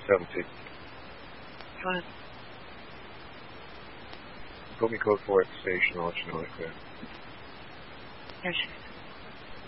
17. Fine. Put me code 4 at the station. I'll let you know like that. Yes, sir.